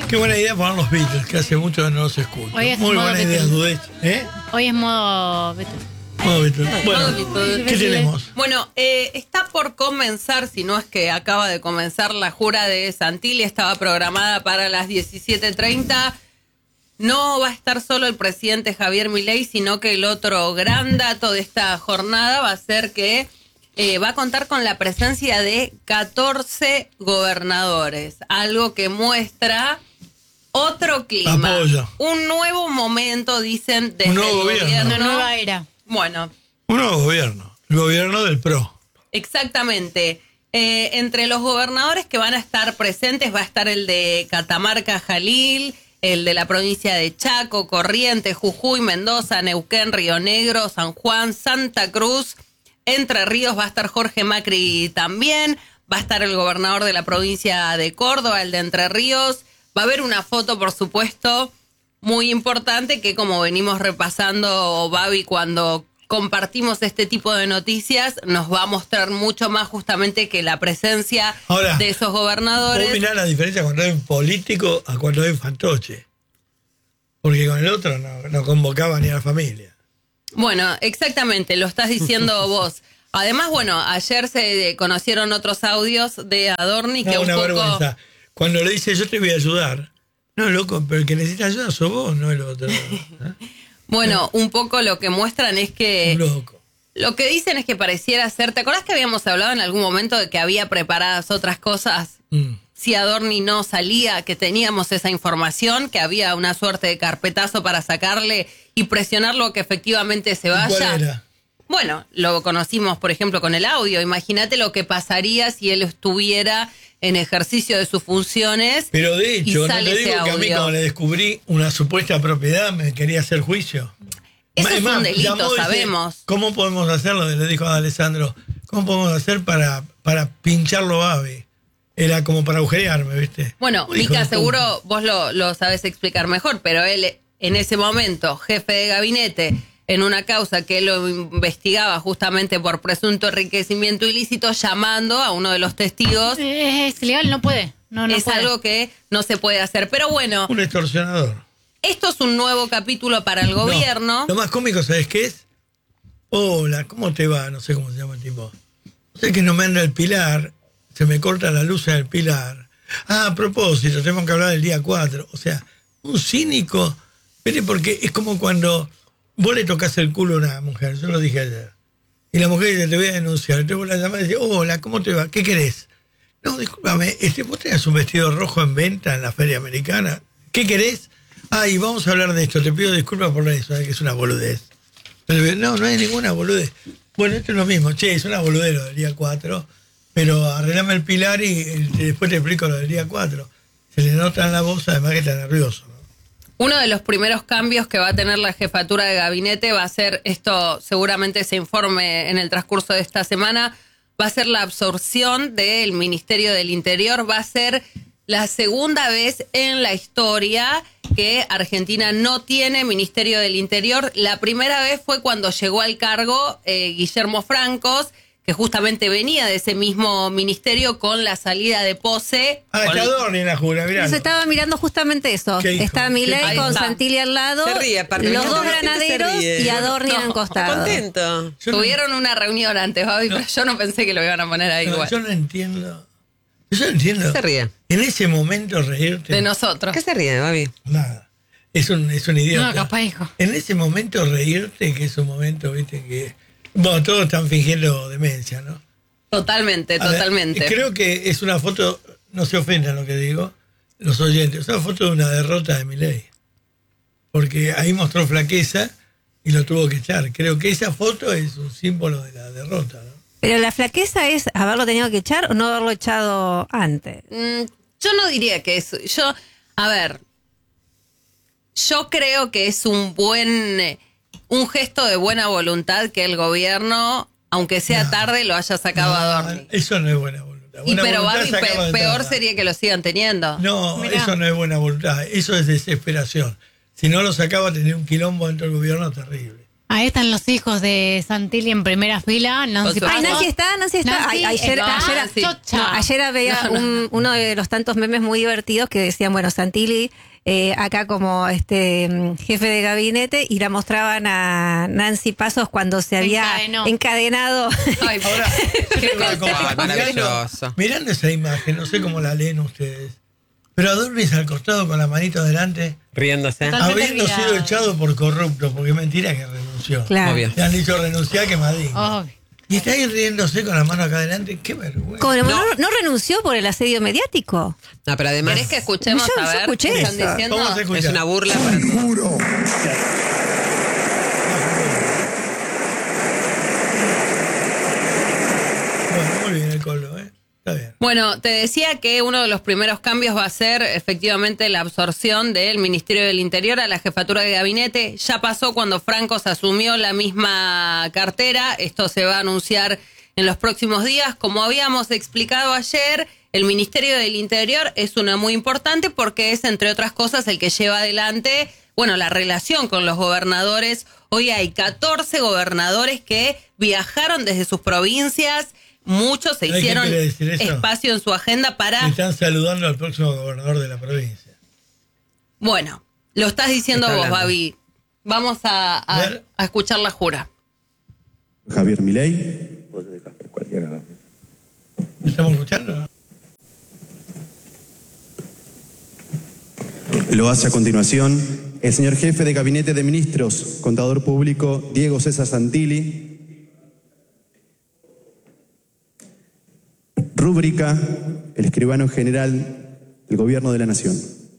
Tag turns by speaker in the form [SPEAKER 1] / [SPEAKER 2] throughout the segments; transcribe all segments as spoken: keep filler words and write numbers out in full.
[SPEAKER 1] Qué buena idea poner los Beatles, que hace mucho que no los escucho.
[SPEAKER 2] Hoy es
[SPEAKER 1] Muy
[SPEAKER 2] modo
[SPEAKER 1] buena idea,
[SPEAKER 2] Beatles.
[SPEAKER 1] Dudech. ¿Eh?
[SPEAKER 2] Hoy es modo Beatles.
[SPEAKER 1] Modo Beatles. Bueno,
[SPEAKER 3] Modo Beatles.
[SPEAKER 1] ¿qué tenemos?
[SPEAKER 3] Bueno, eh, está por comenzar, si no es que acaba de comenzar, la jura de Santilli. Estaba programada para las diecisiete treinta. No va a estar solo el presidente Javier Milei, sino que el otro gran dato de esta jornada va a ser que eh, va a contar con la presencia de catorce gobernadores, algo que muestra otro clima.
[SPEAKER 1] Apoyo.
[SPEAKER 3] Un nuevo momento, dicen, desde
[SPEAKER 1] Un nuevo
[SPEAKER 3] el
[SPEAKER 1] gobierno.
[SPEAKER 3] gobierno.
[SPEAKER 2] Una nueva era.
[SPEAKER 3] Bueno,
[SPEAKER 1] Un nuevo gobierno. El gobierno del P R O.
[SPEAKER 3] exactamente. Eh, entre los gobernadores que van a estar presentes va a estar el de Catamarca, Jalil, el de la provincia de Chaco, Corrientes, Jujuy, Mendoza, Neuquén, Río Negro, San Juan, Santa Cruz. Entre Ríos va a estar Jorge Macri también. Va a estar el gobernador de la provincia de Córdoba, el de Entre Ríos. Va a haber una foto, por supuesto, muy importante que, como venimos repasando, Babi, cuando compartimos este tipo de noticias, nos va a mostrar mucho más justamente que la presencia
[SPEAKER 1] Ahora,
[SPEAKER 3] de esos gobernadores.
[SPEAKER 1] Vos mirá la diferencia cuando hay un político a cuando hay un fantoche. Porque con el otro no, no convocaba ni a la familia.
[SPEAKER 3] Bueno, exactamente, lo estás diciendo vos. Además, bueno, ayer se conocieron otros audios de Adorni que
[SPEAKER 1] No,
[SPEAKER 3] un
[SPEAKER 1] una
[SPEAKER 3] poco...
[SPEAKER 1] vergüenza. Cuando le dice yo te voy a ayudar. No, loco, pero el que necesita ayuda sos vos, no el otro. ¿Eh?
[SPEAKER 3] Bueno, un poco lo que muestran es que...
[SPEAKER 1] Un loco.
[SPEAKER 3] Lo que dicen es que pareciera ser... ¿Te acordás que habíamos hablado en algún momento de que había preparadas otras cosas?
[SPEAKER 1] Mm.
[SPEAKER 3] Si Adorni no salía, que teníamos esa información, que había una suerte de carpetazo para sacarle y presionarlo que efectivamente se vaya.
[SPEAKER 1] ¿Cuál era?
[SPEAKER 3] Bueno, lo conocimos, por ejemplo, con el audio. Imagínate lo que pasaría si él estuviera en ejercicio de sus funciones.
[SPEAKER 1] Pero de
[SPEAKER 3] y
[SPEAKER 1] hecho, no
[SPEAKER 3] sale
[SPEAKER 1] te
[SPEAKER 3] ese
[SPEAKER 1] digo que a mí
[SPEAKER 3] audio.
[SPEAKER 1] cuando le descubrí una supuesta propiedad me quería hacer juicio.
[SPEAKER 3] Eso es
[SPEAKER 1] más,
[SPEAKER 3] un delito,
[SPEAKER 1] llamó y dice,
[SPEAKER 3] sabemos.
[SPEAKER 1] ¿cómo podemos hacerlo? Le dijo a Alessandro, ¿cómo podemos hacer para, para pincharlo a Babi? Era como para agujerearme, ¿viste?
[SPEAKER 3] Bueno,
[SPEAKER 1] Uy, hijo
[SPEAKER 3] Mica,
[SPEAKER 1] de
[SPEAKER 3] seguro
[SPEAKER 1] puta.
[SPEAKER 3] vos lo, lo sabés explicar mejor, pero él en ese momento, jefe de gabinete, en una causa que él lo investigaba justamente por presunto enriquecimiento ilícito, llamando a uno de los testigos,
[SPEAKER 2] Es, es legal, no puede. No, no
[SPEAKER 3] es
[SPEAKER 2] puede.
[SPEAKER 3] algo que no se puede hacer. Pero bueno,
[SPEAKER 1] Un extorsionador.
[SPEAKER 3] esto es un nuevo capítulo para el gobierno.
[SPEAKER 1] No, lo más cómico, ¿sabes qué es? Hola, ¿cómo te va? No sé cómo se llama el tipo. Sé que no me anda el pilar, se me corta la luz en el pilar. Ah, a propósito, tenemos que hablar del día cuatro. O sea, un cínico. Vete, porque es como cuando vos le tocas el culo a una mujer, yo lo dije ayer. Y la mujer dice, te voy a denunciar. Entonces vos la llamás y dices, hola, ¿cómo te va? ¿Qué querés? No, discúlpame, este, vos tenés un vestido rojo en venta en la feria americana. ¿Qué querés? Ah, y vamos a hablar de esto. Te pido disculpas por eso, que es una boludez. Pero, no, no hay ninguna boludez. Bueno, esto es lo mismo. Che, es una boludez lo del día cuatro, pero arreglame el pilar y, y después te explico lo del día cuatro. Se le nota en la voz, además que está nervioso, ¿no?
[SPEAKER 3] Uno de los primeros cambios que va a tener la jefatura de gabinete va a ser, esto seguramente se informe en el transcurso de esta semana, va a ser la absorción del Ministerio del Interior. Va a ser la segunda vez en la historia que Argentina no tiene Ministerio del Interior. La primera vez fue cuando llegó al cargo eh, Guillermo Francos, que justamente venía de ese mismo ministerio con la salida de Pose.
[SPEAKER 1] Ah, está Adorni en la jura, mirá.
[SPEAKER 4] Se estaba mirando justamente eso.
[SPEAKER 1] ¿Qué hijo?
[SPEAKER 4] Está Milei
[SPEAKER 3] Ahí
[SPEAKER 4] con
[SPEAKER 3] está.
[SPEAKER 4] Santilli al lado,
[SPEAKER 5] Se ríe, aparte.
[SPEAKER 4] los
[SPEAKER 5] No,
[SPEAKER 4] dos
[SPEAKER 5] no, la gente se
[SPEAKER 4] granaderos
[SPEAKER 5] ríe.
[SPEAKER 4] y Adorni
[SPEAKER 3] No,
[SPEAKER 4] a un costado.
[SPEAKER 5] Contento.
[SPEAKER 1] Yo no-
[SPEAKER 3] Tuvieron una reunión antes, Babi, pero yo no pensé que lo iban a poner ahí
[SPEAKER 1] no,
[SPEAKER 3] igual.
[SPEAKER 1] yo no entiendo. Yo no entiendo.
[SPEAKER 5] Se ríe.
[SPEAKER 1] En ese momento reírte.
[SPEAKER 3] De nosotros.
[SPEAKER 5] ¿Qué se ríe, Babi?
[SPEAKER 1] Nada. Es un, es un idiota.
[SPEAKER 2] No, capaz, hijo.
[SPEAKER 1] En ese momento reírte, que es un momento, viste, que... Bueno, todos están fingiendo demencia, ¿no?
[SPEAKER 3] Totalmente,
[SPEAKER 1] A ver,
[SPEAKER 3] totalmente.
[SPEAKER 1] creo que es una foto, no se ofendan lo que digo, los oyentes, es una foto de una derrota de Milei. Porque ahí mostró flaqueza y lo tuvo que echar. Creo que esa foto es un símbolo de la derrota, ¿no?
[SPEAKER 4] Pero la flaqueza es haberlo tenido que echar o no haberlo echado antes.
[SPEAKER 3] Mm, yo no diría que es... Yo, a ver, yo creo que es un buen... eh, un gesto de buena voluntad que el gobierno, aunque sea
[SPEAKER 1] No.
[SPEAKER 3] tarde, lo haya sacado a
[SPEAKER 1] No,
[SPEAKER 3] Adorni.
[SPEAKER 1] eso no es buena voluntad.
[SPEAKER 3] Y
[SPEAKER 1] Buena
[SPEAKER 3] pero
[SPEAKER 1] voluntad
[SPEAKER 3] Babi,
[SPEAKER 1] es sacarlo
[SPEAKER 3] pe-
[SPEAKER 1] de
[SPEAKER 3] peor
[SPEAKER 1] entrada.
[SPEAKER 3] sería que lo sigan teniendo.
[SPEAKER 1] No,
[SPEAKER 2] Mirá.
[SPEAKER 1] eso no es buena voluntad, eso es desesperación. Si no lo sacaba, tenía un quilombo dentro del gobierno terrible.
[SPEAKER 2] Ahí están los hijos de Santilli en primera fila. Nancy
[SPEAKER 3] Con su-
[SPEAKER 4] Ay,
[SPEAKER 2] Pasos.
[SPEAKER 4] Nancy está, Nancy está.
[SPEAKER 2] Nancy
[SPEAKER 4] Ay, ayer,
[SPEAKER 2] está
[SPEAKER 4] ayer,
[SPEAKER 3] Nancy.
[SPEAKER 2] chocha.
[SPEAKER 4] no, ayer veía
[SPEAKER 3] No, no.
[SPEAKER 4] un- uno de los tantos memes muy divertidos que decían, bueno, Santilli eh, acá como este mm, jefe de gabinete, y la mostraban a Nancy Pasos cuando se había
[SPEAKER 2] Encadenó.
[SPEAKER 4] encadenado.
[SPEAKER 3] Ay,
[SPEAKER 1] Ahora, yo estaba como
[SPEAKER 5] Ah,
[SPEAKER 1] mirando,
[SPEAKER 5] maravilloso.
[SPEAKER 1] mirando esa imagen, no sé cómo la leen ustedes, pero a Dornis al costado con la manito adelante,
[SPEAKER 5] Riéndose.
[SPEAKER 2] Total. Totalmente
[SPEAKER 1] habiendo sido
[SPEAKER 2] olvidado.
[SPEAKER 1] echado por corrupto, porque es mentira que renunció.
[SPEAKER 4] Claro.
[SPEAKER 5] Obvio.
[SPEAKER 1] Le han dicho renunciar, que Madrid.
[SPEAKER 2] Obvio.
[SPEAKER 1] Y está ahí riéndose con la mano acá adelante, qué vergüenza.
[SPEAKER 4] Como, no.
[SPEAKER 5] No.
[SPEAKER 4] no renunció por el asedio mediático.
[SPEAKER 5] No, pero además
[SPEAKER 3] ¿Querés que escuchemos
[SPEAKER 4] Yo-
[SPEAKER 3] a
[SPEAKER 4] yo
[SPEAKER 3] ver
[SPEAKER 4] escuché
[SPEAKER 3] qué están
[SPEAKER 4] eso.
[SPEAKER 3] diciendo?
[SPEAKER 1] Vamos a escuchar.
[SPEAKER 5] es una burla para todos.
[SPEAKER 6] Juro.
[SPEAKER 1] Bueno, muy bien el colo, ¿eh? Está bien.
[SPEAKER 3] Bueno, te decía que uno de los primeros cambios va a ser efectivamente la absorción del Ministerio del Interior a la jefatura de gabinete. Ya pasó cuando Franco se asumió la misma cartera. Esto se va a anunciar en los próximos días. Como habíamos explicado ayer, el Ministerio del Interior es una muy importante porque es, entre otras cosas, el que lleva adelante, bueno, la relación con los gobernadores. Hoy hay catorce gobernadores que viajaron desde sus provincias. Muchos se
[SPEAKER 1] ¿Sabés qué
[SPEAKER 3] hicieron
[SPEAKER 1] quiere decir eso?
[SPEAKER 3] espacio en su agenda para...
[SPEAKER 1] Están saludando al próximo gobernador de la provincia.
[SPEAKER 3] Bueno, lo estás diciendo
[SPEAKER 5] Está
[SPEAKER 3] vos,
[SPEAKER 5] hablando.
[SPEAKER 3] Babi. Vamos a, a-
[SPEAKER 1] A ver.
[SPEAKER 3] a escuchar la jura.
[SPEAKER 6] Javier Milei.
[SPEAKER 1] ¿Me estamos escuchando?
[SPEAKER 6] Lo hace a continuación el señor jefe de Gabinete de Ministros, contador público Diego César Santilli. Rúbrica, el escribano general del Gobierno de la Nación.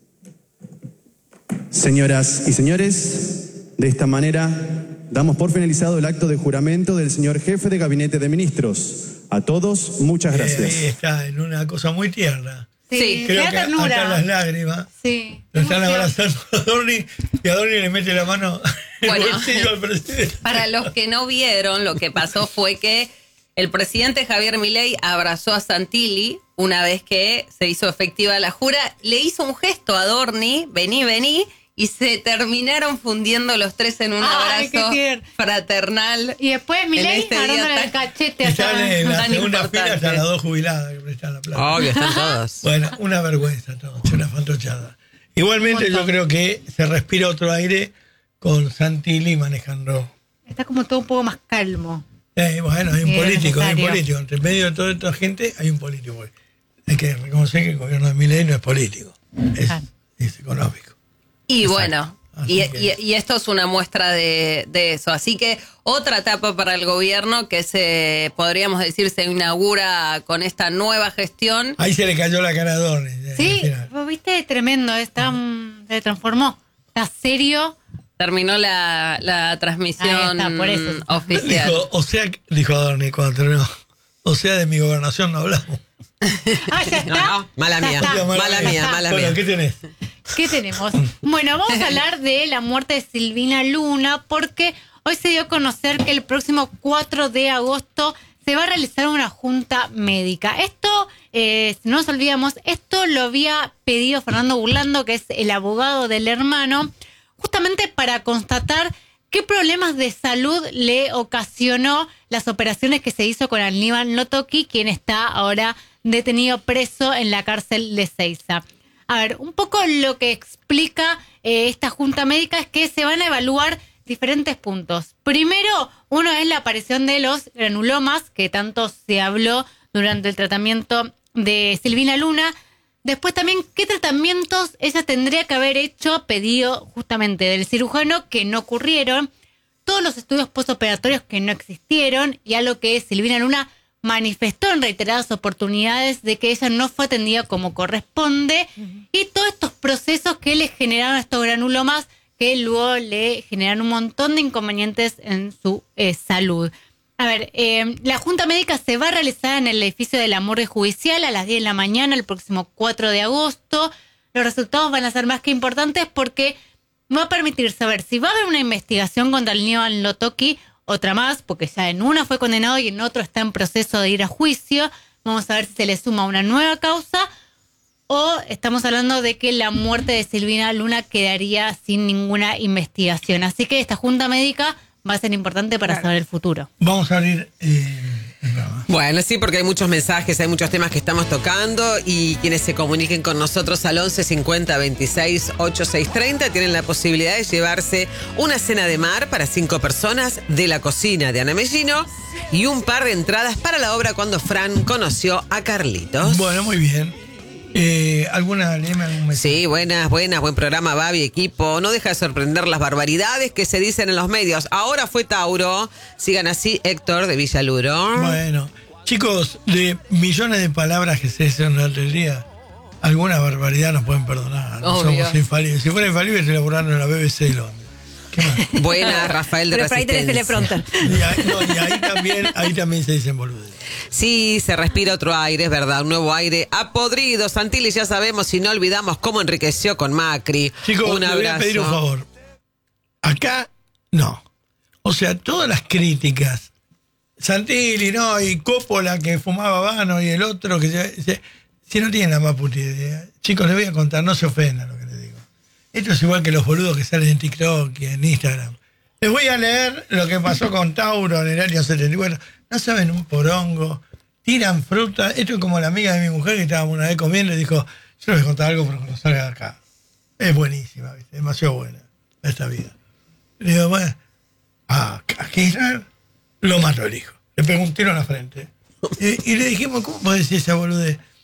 [SPEAKER 6] Señoras y señores, de esta manera damos por finalizado el acto de juramento del señor jefe de Gabinete de Ministros. A todos, muchas
[SPEAKER 1] Eh,
[SPEAKER 6] gracias.
[SPEAKER 1] ahí está, en una cosa muy tierna.
[SPEAKER 3] Sí,
[SPEAKER 1] Creo
[SPEAKER 2] da
[SPEAKER 1] que acá
[SPEAKER 2] ternura.
[SPEAKER 1] las lágrimas.
[SPEAKER 2] Sí.
[SPEAKER 1] Lo están
[SPEAKER 2] Emoción.
[SPEAKER 1] abrazando a Dorni y a Dorni le mete la mano en el
[SPEAKER 3] Bueno.
[SPEAKER 1] bolsillo al presidente.
[SPEAKER 3] Para los que no vieron, lo que pasó fue que el presidente Javier Milei abrazó a Santilli una vez que se hizo efectiva la jura. Le hizo un gesto a Dorni, vení, vení, y se terminaron fundiendo los tres en un
[SPEAKER 2] Ay, qué
[SPEAKER 3] abrazo
[SPEAKER 2] tierno.
[SPEAKER 3] fraternal.
[SPEAKER 2] Y después Milei
[SPEAKER 3] este día
[SPEAKER 2] agarrándole el
[SPEAKER 3] tan-
[SPEAKER 2] cachete
[SPEAKER 1] Y
[SPEAKER 2] allá.
[SPEAKER 1] están en la
[SPEAKER 3] tan
[SPEAKER 1] segunda
[SPEAKER 3] importante.
[SPEAKER 1] fila están las dos jubiladas que prestan la plata.
[SPEAKER 5] Obvio, están todos.
[SPEAKER 1] Bueno, una vergüenza todo, una fantochada. Igualmente
[SPEAKER 2] Un
[SPEAKER 1] yo
[SPEAKER 2] montón.
[SPEAKER 1] creo que se respira otro aire con Santilli manejando.
[SPEAKER 2] Está como todo un poco más calmo.
[SPEAKER 1] Eh, bueno, hay un
[SPEAKER 2] Sí, es
[SPEAKER 1] político, hay un
[SPEAKER 2] necesario.
[SPEAKER 1] político. Entre medio de toda esta gente hay un político. Hay que reconocer que el gobierno de Milei no es político, es,
[SPEAKER 2] Ah.
[SPEAKER 1] es económico.
[SPEAKER 3] Y
[SPEAKER 1] Exacto.
[SPEAKER 3] bueno,
[SPEAKER 1] Así
[SPEAKER 3] y,
[SPEAKER 1] que-
[SPEAKER 3] y- y esto es una muestra de, de eso. Así que otra etapa para el gobierno que se, podríamos decir, se inaugura con esta nueva gestión.
[SPEAKER 1] Ahí se le cayó la cara a Dorni. eh, al
[SPEAKER 2] Sí,
[SPEAKER 1] final.
[SPEAKER 2] vos viste, tremendo. Está, mm, se transformó. Está serio.
[SPEAKER 3] Terminó la, la transmisión
[SPEAKER 2] Ahí está, por eso.
[SPEAKER 3] oficial.
[SPEAKER 1] Dijo, o sea, dijo Dorni cuando terminó, o sea, de mi gobernación no hablamos.
[SPEAKER 2] Ah, ya está.
[SPEAKER 5] No, no, mala
[SPEAKER 2] Ya
[SPEAKER 5] mía,
[SPEAKER 2] está.
[SPEAKER 5] mala mía,
[SPEAKER 2] está.
[SPEAKER 5] mala
[SPEAKER 1] Bueno,
[SPEAKER 5] mía.
[SPEAKER 1] ¿qué tenés?
[SPEAKER 2] ¿Qué tenemos? Bueno, vamos a hablar de la muerte de Silvina Luna porque hoy se dio a conocer que el próximo cuatro de agosto se va a realizar una junta médica. Esto, eh, si no nos olvidamos, esto lo había pedido Fernando Burlando, que es el abogado del hermano, justamente para constatar qué problemas de salud le ocasionó las operaciones que se hizo con Aníbal Notoki, quien está ahora detenido preso en la cárcel de Seiza. A ver, un poco lo que explica eh, esta junta médica es que se van a evaluar diferentes puntos. Primero, uno es la aparición de los granulomas, que tanto se habló durante el tratamiento de Silvina Luna. Después también, ¿qué tratamientos ella tendría que haber hecho a pedido justamente del cirujano que no ocurrieron? Todos los estudios postoperatorios que no existieron y algo que Silvina Luna manifestó en reiteradas oportunidades de que ella no fue atendida como corresponde y todos estos procesos que le generaron estos granulomas que luego le generaron un montón de inconvenientes en su eh, salud. A ver, eh, la Junta Médica se va a realizar en el edificio de la Morgue Judicial a las diez de la mañana el próximo cuatro de agosto. Los resultados van a ser más que importantes porque va a permitir saber si va a haber una investigación contra el Aníbal Notoki, otra más, porque ya en una fue condenado y en otro está en proceso de ir a juicio. Vamos a ver si se le suma una nueva causa o estamos hablando de que la muerte de Silvina Luna quedaría sin ninguna investigación. Así que esta Junta Médica va a ser importante para saber el futuro.
[SPEAKER 1] Vamos a abrir eh, el programa.
[SPEAKER 5] Bueno, sí, porque hay muchos mensajes, hay muchos temas que estamos tocando y quienes se comuniquen con nosotros al once cincuenta veintiséis ochenta y seis treinta tienen la posibilidad de llevarse una cena de mar para cinco personas de la cocina de Ana Mellino y un par de entradas para la obra Cuando Fran conoció a Carlitos.
[SPEAKER 1] Bueno, muy bien. Eh, ¿Alguna, léeme algún mensaje?
[SPEAKER 5] Sí, buenas, buenas, buen programa, Babi, equipo. No deja de sorprender las barbaridades que se dicen en los medios. Ahora fue Tauro. Sigan así, Héctor de Villaluro.
[SPEAKER 1] Bueno, chicos, de millones de palabras que se dicen durante el día, alguna barbaridad nos pueden perdonar. No
[SPEAKER 3] Obvio.
[SPEAKER 1] somos infalibles. Si fuera infalible, se elaboraron en la B B C de Londres. ¿Qué más?
[SPEAKER 5] Buena, Rafael de
[SPEAKER 4] Pero por ahí tenés
[SPEAKER 5] Resistencia.
[SPEAKER 4] teleprompter.
[SPEAKER 1] Y ahí, no, y ahí también, ahí también se dicen boludeces.
[SPEAKER 5] Sí, se respira otro aire, es verdad, un nuevo aire ha podrido. Santilli, ya sabemos y no olvidamos cómo enriqueció con Macri.
[SPEAKER 1] Chicos,
[SPEAKER 5] un
[SPEAKER 1] le voy a
[SPEAKER 5] abrazo.
[SPEAKER 1] pedir un favor. Acá, no. O sea, todas las críticas, Santilli, ¿no? Y Coppola que fumaba habano y el otro que se, se- si no tienen la más puta idea. Chicos, les voy a contar, no se ofendan lo que les digo. Esto es igual que los boludos que salen en TikTok y en Instagram. Les voy a leer lo que pasó con Tauro en el año setenta y cuatro. No saben un porongo, tiran fruta. Esto es como la amiga de mi mujer que estábamos una vez comiendo y dijo, yo les voy a contar algo pero cuando salga de acá. Es buenísima, ¿viste? Demasiado buena esta vida. Le digo, bueno, a, a Kirchner lo mató el hijo. Le pegó un tiro en la frente. Y, y le dijimos, ¿cómo podés decir esa boludez?